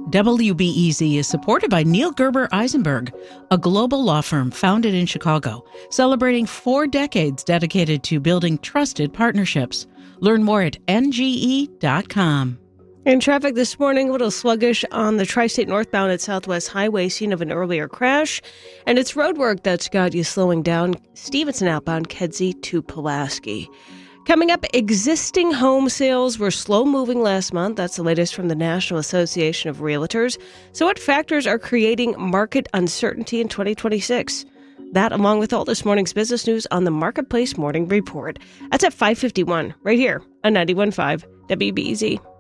WBEZ is supported by Neil Gerber Eisenberg, a global law firm founded in Chicago, celebrating 4 decades dedicated to building trusted partnerships. Learn more at nge.com. In traffic this morning, a little sluggish on the Tri-State northbound at Southwest Highway, scene of an earlier crash. And it's roadwork that's got you slowing down. Stevenson outbound, Kedzie to Pulaski. Coming up, existing home sales were slow-moving last month. That's the latest from the National Association of Realtors. So what factors are creating market uncertainty in 2026? That, along with all this morning's business news on the Marketplace Morning Report. That's at 5:51, right here on 91.5 WBEZ.